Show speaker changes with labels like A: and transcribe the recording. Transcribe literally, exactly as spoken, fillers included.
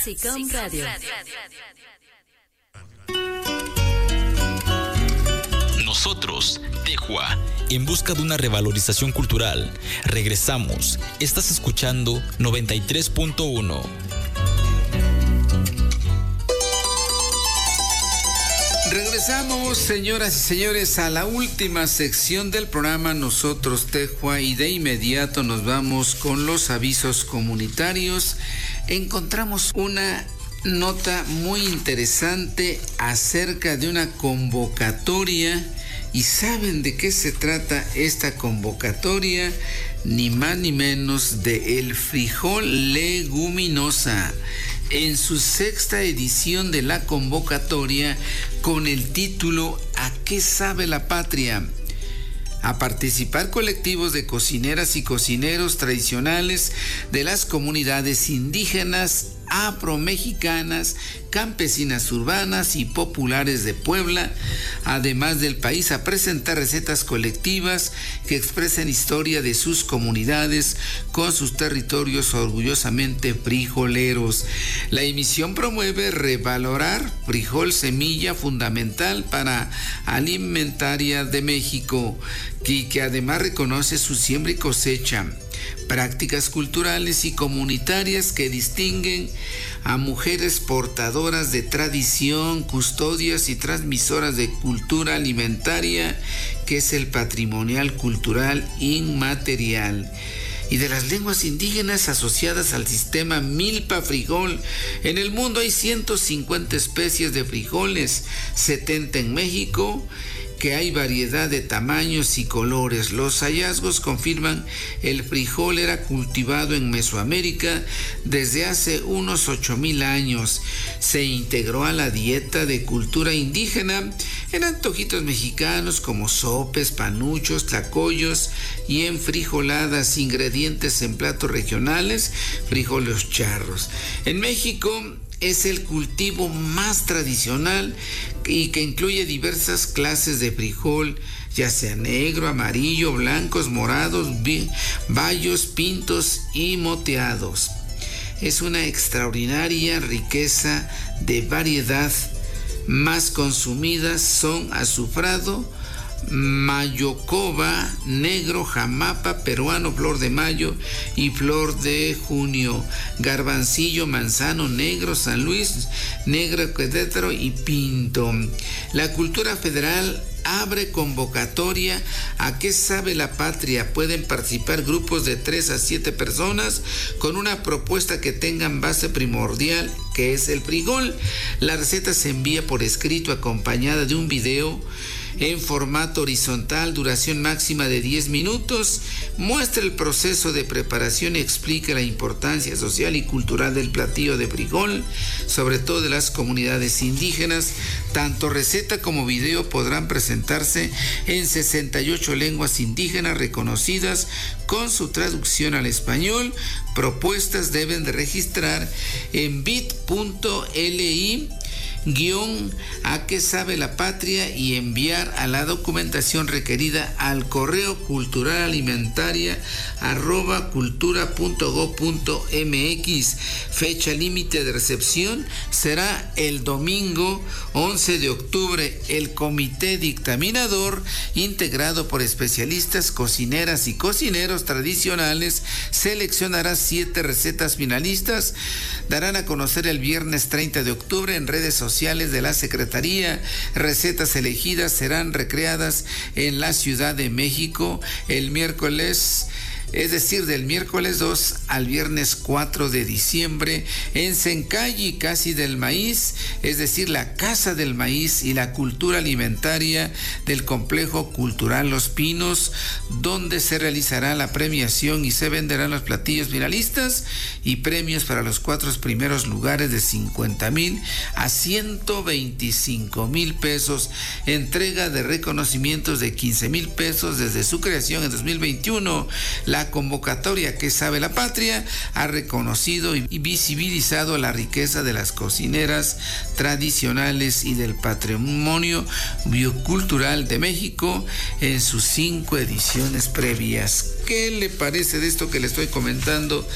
A: SICOM Radio.
B: Nosotros, Tejua, en busca de una revalorización cultural. Regresamos. Estás escuchando noventa y tres punto uno.
C: Regresamos, señoras y señores, a la última sección del programa Nosotros Tejua, y de inmediato nos vamos con los avisos comunitarios. Encontramos una nota muy interesante acerca de una convocatoria. ¿Y saben de qué se trata esta convocatoria? Ni más ni menos de el frijol leguminosa, en su sexta edición de la convocatoria con el título ¿A qué sabe la patria? A participar colectivos de cocineras y cocineros tradicionales de las comunidades indígenas, afromexicanas, campesinas urbanas y populares de Puebla, además del país, a presentar recetas colectivas que expresen historia de sus comunidades con sus territorios orgullosamente frijoleros. La emisión promueve revalorar frijol, semilla fundamental para alimentaria de México, y que además reconoce su siembra y cosecha, prácticas culturales y comunitarias que distinguen a mujeres portadoras de tradición, custodias y transmisoras de cultura alimentaria, que es el patrimonial cultural inmaterial, y de las lenguas indígenas asociadas al sistema milpa frijol. En el mundo hay ciento cincuenta especies de frijoles, setenta en México, que hay variedad de tamaños y colores. Los hallazgos confirman el frijol era cultivado en Mesoamérica desde hace unos ocho mil años. Se integró a la dieta de cultura indígena en antojitos mexicanos como sopes, panuchos, tlacoyos y en frijoladas, ingredientes en platos regionales, frijoles charros. En México es el cultivo más tradicional y que incluye diversas clases de frijol, ya sea negro, amarillo, blancos, morados, bayos, pintos y moteados. Es una extraordinaria riqueza de variedad. Más consumidas son azufrado, mayocoba, negro, jamapa, peruano, flor de mayo y flor de junio, garbancillo, manzano, negro, San Luis, negro, querétaro y pinto. La cultura federal abre convocatoria a qué sabe la patria. Pueden participar grupos de tres a siete personas con una propuesta que tengan base primordial, que es el frijol. La receta se envía por escrito acompañada de un video en formato horizontal, duración máxima de diez minutos. Muestra el proceso de preparación y explica la importancia social y cultural del platillo de frijol, sobre todo de las comunidades indígenas. Tanto receta como video podrán presentarse en sesenta y ocho lenguas indígenas reconocidas con su traducción al español. Propuestas deben de registrar en bit.li guión a qué sabe la patria y enviar a la documentación requerida al correo cultural alimentaria arroba cultura punto gob punto mx. Fecha límite de recepción será el domingo once de octubre. El comité dictaminador, integrado por especialistas, cocineras y cocineros tradicionales, seleccionará siete recetas finalistas. Darán a conocer el viernes treinta de octubre en redes sociales sociales de la Secretaría. Recetas elegidas serán recreadas en la Ciudad de México el miércoles, es decir, del miércoles dos al viernes cuatro de diciembre, en Sencalli, Casi del Maíz, es decir, la Casa del Maíz y la Cultura Alimentaria del Complejo Cultural Los Pinos, donde se realizará la premiación y se venderán los platillos finalistas y premios para los cuatro primeros lugares de cincuenta mil a ciento veinticinco mil pesos, entrega de reconocimientos de quince mil pesos desde su creación en dos mil veintiuno. La convocatoria que sabe la patria ha reconocido y visibilizado la riqueza de las cocineras tradicionales y del patrimonio biocultural de México en sus cinco ediciones previas. ¿Qué le parece de esto que le estoy comentando?